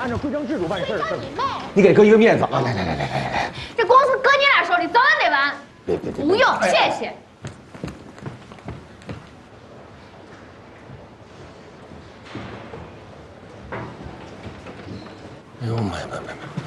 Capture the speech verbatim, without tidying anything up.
按照规章制度办事儿。 你妹！ 你给哥一个面子啊！来来来来来来来， 这公司搁你俩手里，早晚得完。 别别别， 不用，谢谢。 哎呦妈呀妈呀妈呀！